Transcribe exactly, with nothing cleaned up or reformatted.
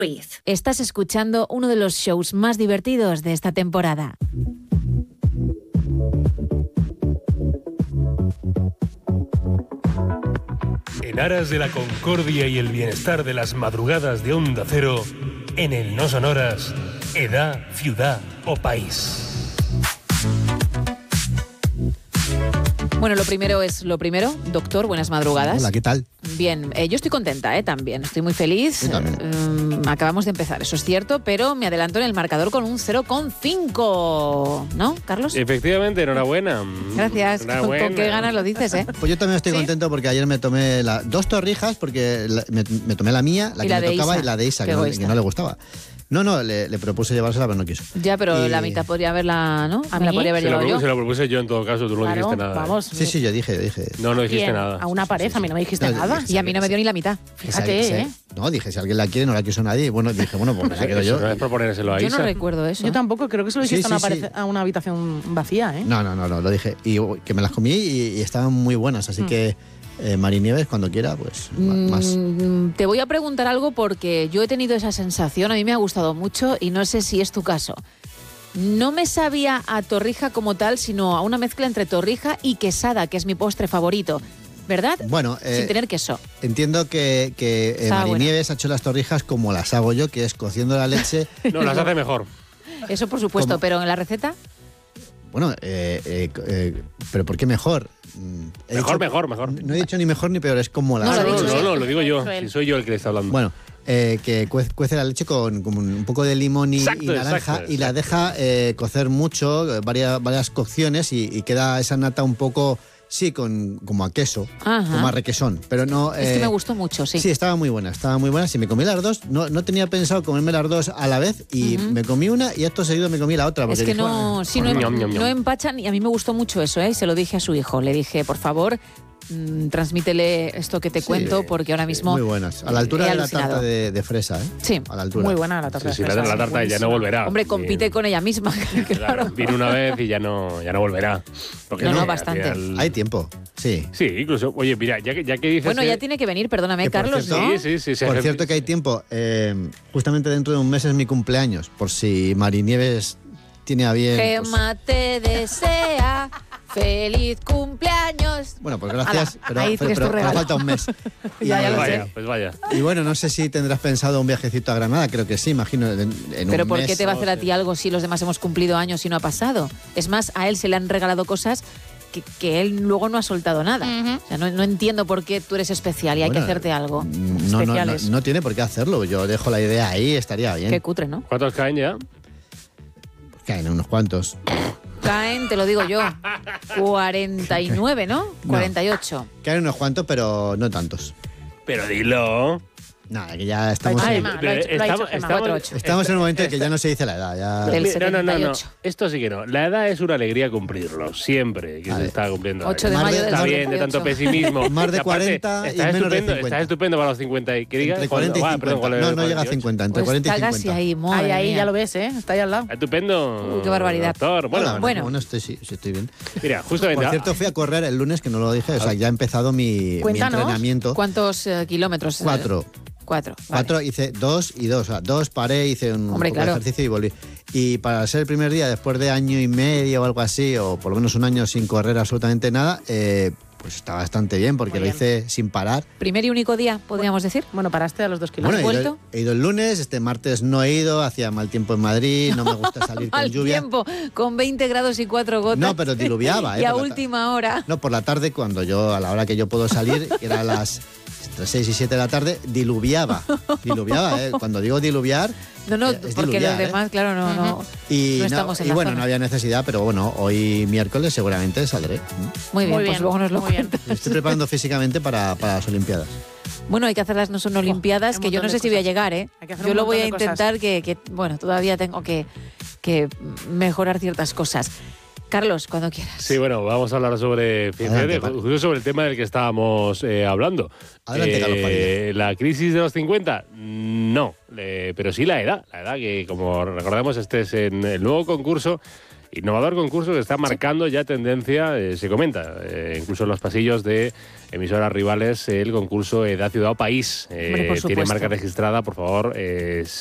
Ruiz. Estás escuchando uno de los shows más divertidos de esta temporada. En aras de la concordia y el bienestar de las madrugadas de Onda Cero, en el No Sonoras, edad, ciudad o país. Bueno, lo primero es lo primero. Doctor, buenas madrugadas. Hola, ¿qué tal? Bien, eh, yo estoy contenta, eh, también. Estoy muy feliz. Yo también. Eh, acabamos de empezar, eso es cierto, pero me adelanto en el marcador con un cero coma cinco. ¿No, Carlos? Efectivamente, enhorabuena. Gracias. Enhorabuena. ¿Con qué ganas lo dices, eh? Pues yo también estoy ¿Sí? contento porque ayer me tomé la, dos torrijas, porque la- me, me tomé la mía, la Y que la me de tocaba, Isa. y la de Isa, Qué que no, egoísta. que no le gustaba. No, no, le, le propuse llevársela, pero no quiso. Ya, pero Y- la mitad podría haberla, ¿no? ¿A Me la mí? podría haber Se lo, llevado propuse, yo. se lo propuse yo en todo caso, tú no Claro, dijiste nada. ¿eh? vamos. Sí, sí, yo dije, dije. No, no dijiste ¿Quién? nada. A una pareja, a mí no me dijiste No, nada. dije- Y a mí no me dio ni la mitad. Fíjate, Esa- ¿eh? esa- No, dije, si alguien la quiere, no la quiso nadie. Bueno, dije, bueno, pues me la quedo Eso yo. no es proponérselo a Yo no Isa. recuerdo eso. Yo tampoco, creo que se lo Sí, dijiste sí, a, una sí. parece- a una habitación vacía, ¿eh? No, no, no, no, lo dije. Y uh, que me las comí y, y estaban muy buenas, así Mm. que eh, Mari Nieves, cuando quiera, pues ma- más. Mm, te voy a preguntar algo porque yo he tenido esa sensación, a mí me ha gustado mucho y no sé si es tu caso. No me sabía a torrija como tal, sino a una mezcla entre torrija y quesada, que es mi postre favorito, ¿verdad? Bueno, eh, Sin tener queso. entiendo que, que eh, Estaba Mari buena. Nieves ha hecho las torrijas como las hago yo, que es cociendo la leche. No, las hace mejor. Eso por supuesto, ¿cómo? pero en la receta, Bueno, eh, eh, eh, pero ¿por qué mejor? Mm, he Mejor, dicho- mejor, mejor. No he dicho ni mejor ni peor, es como la No, lo No, ha no, dicho no, él. no, lo digo Lo ha yo. dicho él. Si soy yo el que le está hablando. Bueno, eh, que cuece, cuece la leche con, con un poco de limón y, Exacto, y naranja exacto, y la exacto. deja eh, cocer mucho, eh, varias, varias cocciones y, y queda esa nata un poco, sí, con, como a queso, Ajá. como a requesón. Pero no. es que eh, me gustó mucho, sí. Sí, estaba muy buena, estaba muy buena. Si me comí las dos, no, no tenía pensado comerme las dos a la vez y Ujú. me comí una y acto seguido me comí la otra. Es porque que dije, no, "Bueno, sí, no, ñam, ñam, ñam". no empachan y a mí me gustó mucho eso, ¿eh? Y se lo dije a su hijo. Le dije, por favor, mm, transmítele esto que te sí, cuento porque ahora sí, mismo... muy buenas. A la altura he de la alucinado. tarta de, de fresa, ¿eh? Sí. A la altura. Muy buena la tarta Sí, sí, de la, fresa, la tarta ya buenísima. no volverá. Hombre, compite Y- con ella misma, Claro, claro. vino una vez y ya no, ya no volverá. Porque No, no, al bastante. final- Hay tiempo, sí. Sí, incluso. Oye, mira, ya que, ya que dices. Bueno, que- ya tiene que venir, perdóname, Que, por Carlos, cierto, ¿no? Sí, sí, sí. sí, Por sí. cierto que hay tiempo. eh, justamente dentro de un mes es mi cumpleaños. Por si Mari Nieves tiene a bien. pues- Gema te desea feliz cumpleaños. bueno, pues gracias. Ala, pero ahí pero- tienes tu pero- pero regalo. falta un mes. Y, Ya, ya Pues lo vaya, sé. pues vaya. y bueno, no sé si tendrás pensado un viajecito a Granada. Creo que sí, imagino. En, en Pero un ¿por mes. qué te va a hacer a ti algo si los demás hemos cumplido años y no ha pasado? Es más, a él se le han regalado cosas que, que él luego no ha soltado nada. O sea, no, no entiendo por qué tú eres especial y hay Bueno, que hacerte algo. No, no, no, especiales. no tiene por qué hacerlo. Yo dejo la idea ahí, estaría bien. Qué cutre, ¿no? ¿Cuántos caen ya? Caen unos cuantos. Caen, te lo digo yo, cuarenta y nueve, ¿no? cuarenta y ocho. Caen unos cuantos, pero no tantos. Pero dilo. Nada, que ya estamos. Ay, en- ma, lo ha hecho- lo ha Estamos- hecho Gemma. estamos- cuatro ocho. Estamos en un momento en que ya no se dice la edad. Ya... Del No, no, no, no. setenta y ocho. Esto sí que no. La edad es una alegría cumplirlo. Siempre que Vale. se está cumpliendo. ocho de Más mayo de- del Está bien, de setenta y ocho. tanto pesimismo. Más de Y aparte, cuarenta y estás menos de estupendo, cincuenta. Estás estupendo para los cincuenta. Y que diga, Entre cuarenta y ah, cincuenta. perdón, ¿cuál es no, el no llega a cuarenta y ocho? cincuenta. Entre Pues cuarenta y está casi cincuenta. ahí, madre Ahí, ahí, mía. ya lo ves, ¿eh? Está ahí al lado. Estupendo. Uy, qué barbaridad. Doctor. Bueno, Bueno, bueno. bueno, estoy, sí, sí, estoy bien. mira, justamente. Por cierto, fui a correr el lunes, que no lo dije, o sea, ya ha empezado mi, mi Cuéntanos. entrenamiento. ¿Cuántos eh, kilómetros? eh? Cuatro. Cuatro. vale. Cuatro, hice dos y dos. O sea, dos paré, hice un Hombre, poco claro. de ejercicio y volví. Y para ser el primer día, después de año y medio o algo así, o por lo menos un año sin correr absolutamente nada, eh, pues está bastante bien, porque Muy lo bien. hice sin parar. Primer y único día, podríamos decir. Bueno, paraste a los dos ¿Has kilómetros. Bueno, he ido, vuelto? he ido el lunes, este martes no he ido, hacía mal tiempo en Madrid, no me gusta salir con Al lluvia. tiempo, con veinte grados y cuatro gotas. No, pero diluviaba, ¿eh? Y a por la ta- última hora. No, por la tarde, cuando yo, a la hora que yo puedo salir, que era a las entre seis y siete de la tarde, diluviaba. Diluviaba, ¿eh? Cuando digo diluviar, No, no, eh, es porque diluviar, los ¿eh? demás, claro, no, no, Y, no no- estamos en y la bueno, zona. no había necesidad, pero bueno, hoy miércoles seguramente saldré. Muy bien, Muy pues bien, luego nos lo muy bien. cuentas. Me estoy preparando físicamente para, para las Olimpiadas. Bueno, hay que hacerlas, no son olimpiadas, un que yo no montón sé de si voy a cosas. llegar, ¿eh? Hay que hacer Yo un lo voy a montón de intentar, que, que, bueno, todavía tengo que, que mejorar ciertas cosas. Carlos, cuando quieras. Sí, bueno, vamos a hablar sobre, fíjate, Adelante, Pablo. justo sobre el tema del que estábamos eh, hablando. Adelante, Carlos Padilla. ¿La crisis de los cincuenta? No, eh, pero sí la edad. La edad que, como recordamos, este es en el nuevo concurso Innovador concurso que está marcando ya tendencia, eh, se comenta, eh, incluso en los pasillos de emisoras rivales, el concurso Edad, Ciudad o País. Eh, Hombre, por tiene supuesto. marca registrada, por favor, eh,